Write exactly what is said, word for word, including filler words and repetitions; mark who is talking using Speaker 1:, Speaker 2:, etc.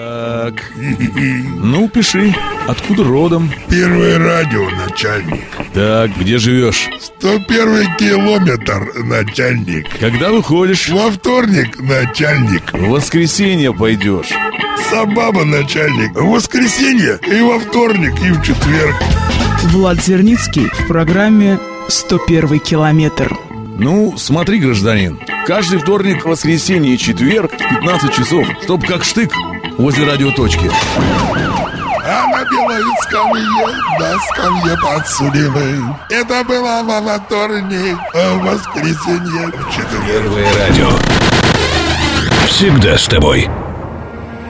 Speaker 1: Так, ну пиши, откуда родом?
Speaker 2: Первое радио, начальник.
Speaker 1: Так, где живешь?
Speaker 2: сто первый километр, начальник.
Speaker 1: Когда выходишь?
Speaker 2: Во вторник, начальник.
Speaker 1: В воскресенье пойдешь.
Speaker 2: Сабаба, начальник. В воскресенье и во вторник, и в четверг.
Speaker 3: Влад Зерницкий в программе «сто первый километр».
Speaker 1: Ну, смотри, гражданин, каждый вторник, воскресенье и четверг в пятнадцать часов, чтоб как штык возле радиоточки.
Speaker 2: А на белой скамье, на скамье подсудимый. Это было во вторник, а в воскресенье в четверг.
Speaker 4: Первое радио. Всегда с тобой.